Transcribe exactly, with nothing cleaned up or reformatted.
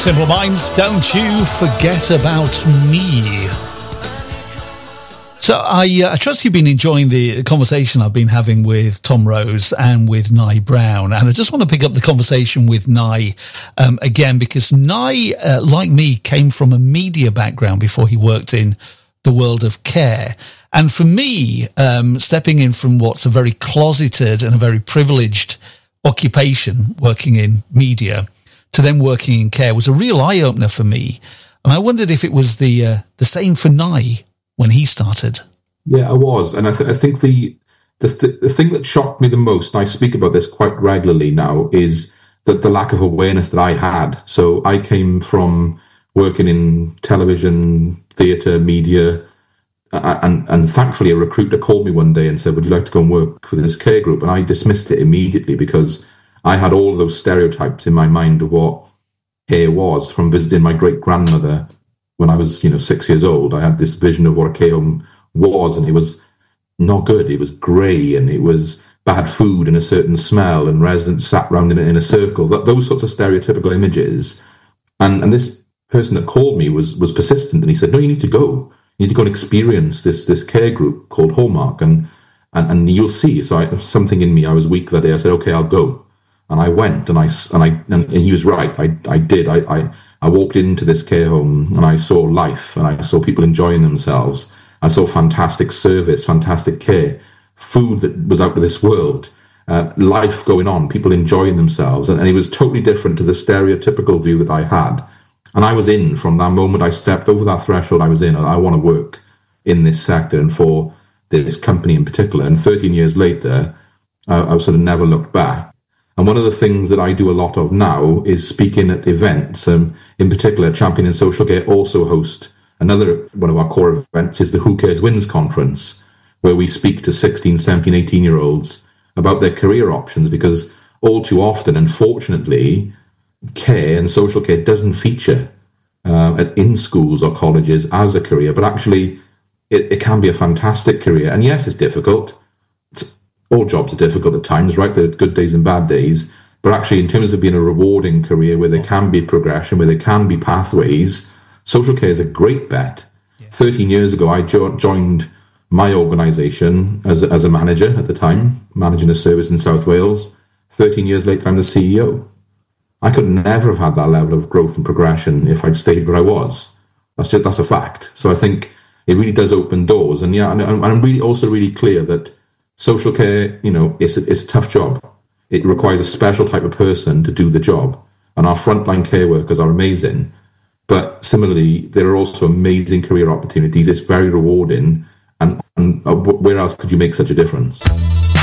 Simple Minds, Don't You Forget About Me. So I, uh, I trust you've been enjoying the conversation I've been having with Tom Rose and with Nye Brown. And I just want to pick up the conversation with Nye um, again, because Nye, uh, like me, came from a media background before he worked in the world of care. And for me, um, stepping in from what's a very closeted and a very privileged occupation, working in media, to then working in care was a real eye-opener for me. And I wondered if it was the uh, the same for Nye when he started. Yeah, I was. And I, th- I think the, the th- the thing that shocked me the most, and I speak about this quite regularly now, is that the lack of awareness that I had. So I came from working in television, theatre, media, uh, and, and thankfully a recruiter called me one day and said, would you like to go and work for this care group? And I dismissed it immediately because I had all of those stereotypes in my mind of what care was from visiting my great-grandmother when I was, you know, six years old. I had this vision of what a care home was, and it was not good. It was grey, and it was bad food and a certain smell, and residents sat round in a, in a circle. That, those sorts of stereotypical images. And, and this person that called me was was persistent, and he said, no, you need to go. You need to go and experience this this care group called Hallmark, and and, and you'll see. So I, something in me, I was weak that day. I said, okay, I'll go. And I went, and I and I and he was right. I I did. I, I I walked into this care home, and I saw life, and I saw people enjoying themselves. I saw fantastic service, fantastic care, food that was out of this world, uh, life going on, people enjoying themselves, and, and it was totally different to the stereotypical view that I had. And I was in from that moment. I stepped over that threshold. I was in. I want to work in this sector and for this company in particular. And thirteen years later, uh, I've sort of never looked back. And one of the things that I do a lot of now is speaking at events. Um, in particular, Champion in Social Care also host another one of our core events is the Who Cares Wins conference, where we speak to sixteen, seventeen, eighteen-year-olds about their career options, because all too often, unfortunately, care and social care doesn't feature uh, at, in schools or colleges as a career, but actually it, it can be a fantastic career. And yes, it's difficult. It's, all jobs are difficult at times, right? There are good days and bad days. But actually, in terms of being a rewarding career where there can be progression, where there can be pathways, social care is a great bet. Yeah. thirteen years ago, I jo- joined my organisation as a, as a manager at the time, managing a service in South Wales. thirteen years later, I'm the C E O. I could never have had that level of growth and progression if I'd stayed where I was. That's just, that's a fact. So I think it really does open doors. And yeah, and, and I'm really also really clear that social care, you know, it's a, it's a tough job. It requires a special type of person to do the job. And our frontline care workers are amazing. But similarly, there are also amazing career opportunities. It's very rewarding. And, and uh, where else could you make such a difference?